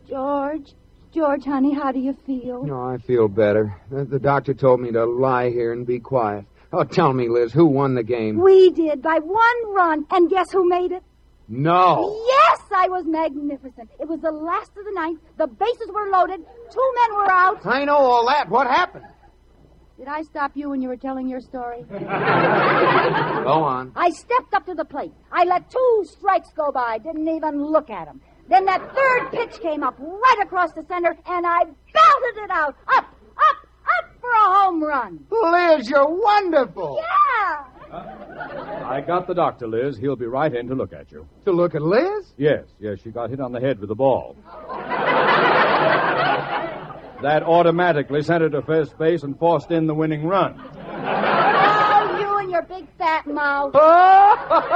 George, honey, how do you feel? No, I feel better. The doctor told me to lie here and be quiet. Oh, tell me, Liz, who won the game? We did, by 1 run. And guess who made it? No. Yes, I was magnificent. It was the last of the ninth. The bases were loaded. 2 men were out. I know all that. What happened? Did I stop you when you were telling your story? Go on. I stepped up to the plate. I let 2 strikes go by. Didn't even look at them. Then that 3rd pitch came up right across the center, and I belted it out. Up for a home run. Liz, you're wonderful. Yeah. I got the doctor, Liz. He'll be right in to look at you. To look at Liz? Yes, she got hit on the head with the ball. That automatically sent her to first base and forced in the winning run. Oh, you and your big fat mouth.